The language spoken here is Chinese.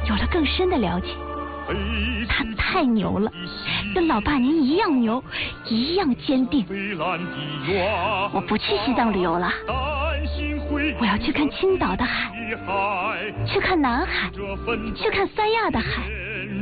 有了更深的了解。他太牛了，跟老爸您一样牛，一样坚定。我不去西藏旅游了，我要去看青岛的海，去看南海，去看三亚的海。